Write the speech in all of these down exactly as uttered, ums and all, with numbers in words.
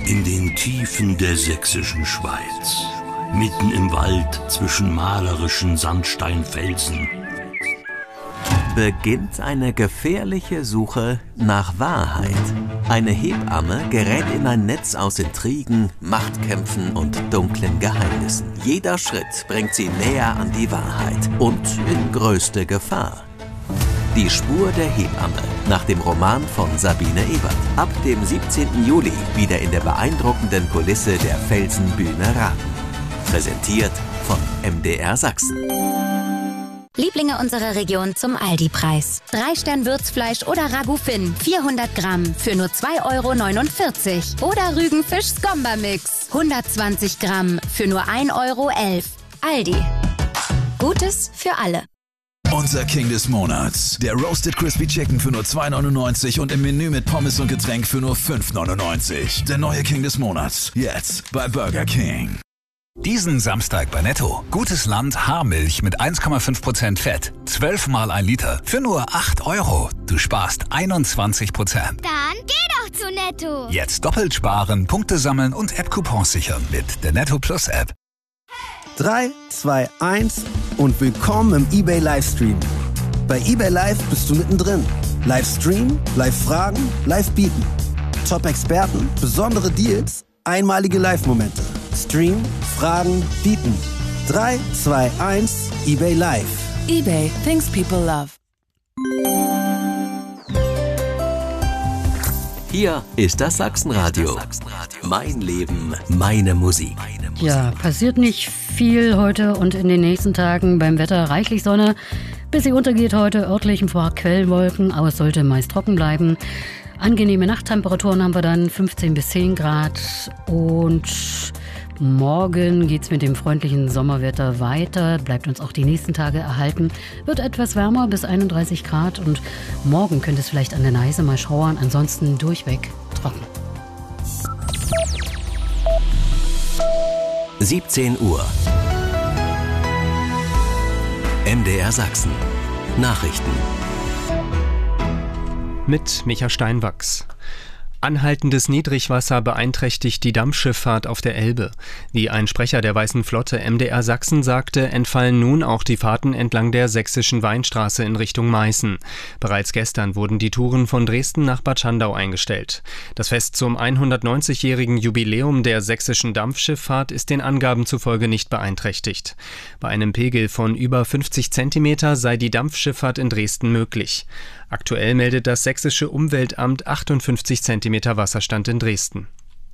In den Tiefen der sächsischen Schweiz, mitten im Wald zwischen malerischen Sandsteinfelsen, beginnt eine gefährliche Suche nach Wahrheit. Eine Hebamme gerät in ein Netz aus Intrigen, Machtkämpfen und dunklen Geheimnissen. Jeder Schritt bringt sie näher an die Wahrheit und in größte Gefahr. Die Spur der Hebamme nach dem Roman von Sabine Ebert. Ab dem siebzehnten Juli wieder in der beeindruckenden Kulisse der Felsenbühne Raten. Präsentiert von M D R Sachsen. Lieblinge unserer Region zum Aldi-Preis. Drei Stern Würzfleisch oder Ragout Finn, vierhundert Gramm für nur zwei Euro neunundvierzig. Oder Rügenfisch Skomba-Mix, hundertzwanzig Gramm für nur ein Euro elf. Aldi. Gutes für alle. Unser King des Monats. Der Roasted Crispy Chicken für nur zwei neunundneunzig und im Menü mit Pommes und Getränk für nur fünf neunundneunzig. Der neue King des Monats. Jetzt bei Burger King. Diesen Samstag bei Netto. Gutes Land Haarmilch mit eins Komma fünf Prozent Fett. zwölf mal ein Liter für nur acht Euro. Du sparst einundzwanzig Prozent. Dann geh doch zu Netto. Jetzt doppelt sparen, Punkte sammeln und App-Coupons sichern mit der Netto Plus App. drei, zwei, eins und willkommen im eBay Livestream. Bei eBay Live bist du mittendrin. Livestream, Live-Fragen, Live-Bieten. Top-Experten, besondere Deals, einmalige Live-Momente. Stream, Fragen, Bieten. drei, zwei, eins, eBay Live. eBay, things people love. Hier ist das Sachsenradio. Mein Leben, meine Musik. Ja, passiert nicht viel heute und in den nächsten Tagen beim Wetter reichlich Sonne. Bis sie untergeht heute örtlich ein paar Quellwolken, aber es sollte meist trocken bleiben. Angenehme Nachttemperaturen haben wir dann, fünfzehn bis zehn Grad. Und morgen geht's mit dem freundlichen Sommerwetter weiter. Bleibt uns auch die nächsten Tage erhalten. Wird etwas wärmer, bis einunddreißig Grad. Und morgen könnte es vielleicht an der Neiße mal schauern. Ansonsten durchweg trocken. siebzehn Uhr. M D R Sachsen. Nachrichten. Mit Micha Steinwachs. Anhaltendes Niedrigwasser beeinträchtigt die Dampfschifffahrt auf der Elbe. Wie ein Sprecher der Weißen Flotte M D R Sachsen sagte, entfallen nun auch die Fahrten entlang der sächsischen Weinstraße in Richtung Meißen. Bereits gestern wurden die Touren von Dresden nach Bad Schandau eingestellt. Das Fest zum hundertneunzigjährigen Jubiläum der sächsischen Dampfschifffahrt ist den Angaben zufolge nicht beeinträchtigt. Bei einem Pegel von über fünfzig Zentimeter sei die Dampfschifffahrt in Dresden möglich. Aktuell meldet das sächsische Umweltamt achtundfünfzig Zentimeter Wasserstand in Dresden.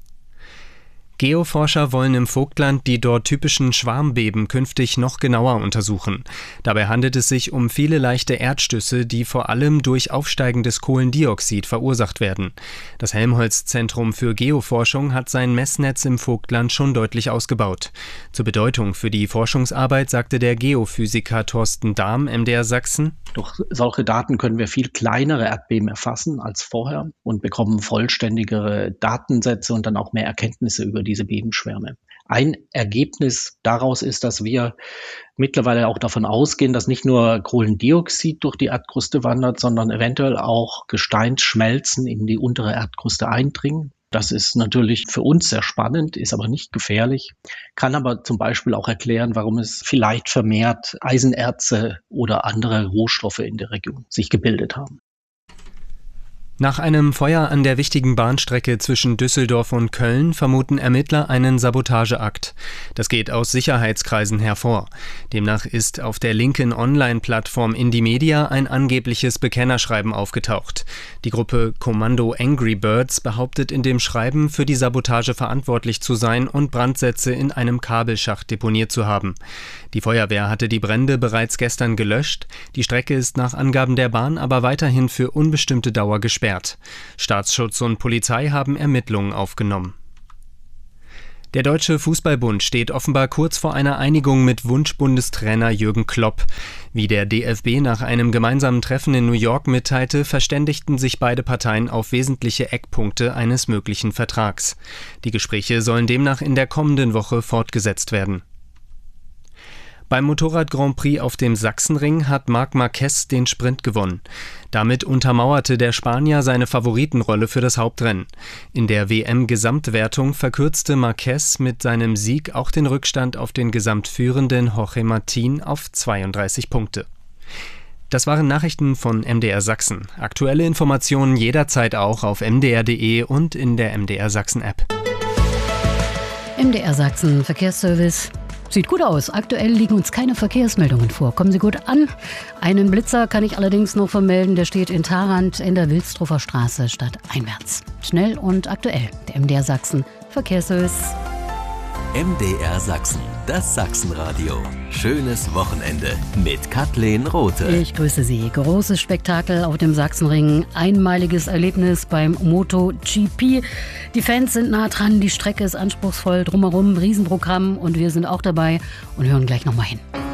Geoforscher wollen im Vogtland die dort typischen Schwarmbeben künftig noch genauer untersuchen. Dabei handelt es sich um viele leichte Erdstöße, die vor allem durch aufsteigendes Kohlendioxid verursacht werden. Das Helmholtz-Zentrum für Geoforschung hat sein Messnetz im Vogtland schon deutlich ausgebaut. Zur Bedeutung für die Forschungsarbeit sagte der Geophysiker Thorsten Dahm, M D R Sachsen: Durch solche Daten können wir viel kleinere Erdbeben erfassen als vorher und bekommen vollständigere Datensätze und dann auch mehr Erkenntnisse über diese Bebenschwärme. Ein Ergebnis daraus ist, dass wir mittlerweile auch davon ausgehen, dass nicht nur Kohlendioxid durch die Erdkruste wandert, sondern eventuell auch Gesteinsschmelzen in die untere Erdkruste eindringen. Das ist natürlich für uns sehr spannend, ist aber nicht gefährlich, kann aber zum Beispiel auch erklären, warum es vielleicht vermehrt Eisenerze oder andere Rohstoffe in der Region sich gebildet haben. Nach einem Feuer an der wichtigen Bahnstrecke zwischen Düsseldorf und Köln vermuten Ermittler einen Sabotageakt. Das geht aus Sicherheitskreisen hervor. Demnach ist auf der linken Online-Plattform Indymedia ein angebliches Bekennerschreiben aufgetaucht. Die Gruppe Kommando Angry Birds behauptet in dem Schreiben, für die Sabotage verantwortlich zu sein und Brandsätze in einem Kabelschacht deponiert zu haben. Die Feuerwehr hatte die Brände bereits gestern gelöscht. Die Strecke ist nach Angaben der Bahn aber weiterhin für unbestimmte Dauer gesperrt. Staatsschutz und Polizei haben Ermittlungen aufgenommen. Der Deutsche Fußballbund steht offenbar kurz vor einer Einigung mit Wunschbundestrainer Jürgen Klopp. Wie der D F B nach einem gemeinsamen Treffen in New York mitteilte, verständigten sich beide Parteien auf wesentliche Eckpunkte eines möglichen Vertrags. Die Gespräche sollen demnach in der kommenden Woche fortgesetzt werden. Beim Motorrad-Grand Prix auf dem Sachsenring hat Marc Marquez den Sprint gewonnen. Damit untermauerte der Spanier seine Favoritenrolle für das Hauptrennen. In der W M-Gesamtwertung verkürzte Marquez mit seinem Sieg auch den Rückstand auf den gesamtführenden Jorge Martin auf zweiunddreißig Punkte. Das waren Nachrichten von M D R Sachsen. Aktuelle Informationen jederzeit auch auf m d r punkt d e und in der M D R Sachsen-App. M D R Sachsen Verkehrsservice. Sieht gut aus. Aktuell liegen uns keine Verkehrsmeldungen vor. Kommen Sie gut an. Einen Blitzer kann ich allerdings noch vermelden. Der steht in Tharandt in der Wilsdruffer Straße stadteinwärts. Schnell und aktuell. Der M D R Sachsen Verkehrsservice. M D R Sachsen, das Sachsenradio. Schönes Wochenende mit Kathleen Rothe. Ich grüße Sie. Großes Spektakel auf dem Sachsenring. Einmaliges Erlebnis beim MotoGP. Die Fans sind nah dran, die Strecke ist anspruchsvoll. Drumherum ein Riesenprogramm und wir sind auch dabei und hören gleich nochmal hin.